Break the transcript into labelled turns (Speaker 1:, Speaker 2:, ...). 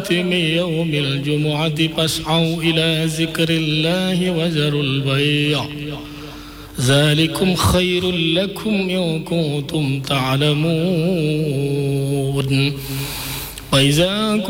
Speaker 1: من يوم الجمعة فاسعوا إلى ذكر الله وذروا البيع ذلكم خير لكم إن كنتم تعلمون وإذا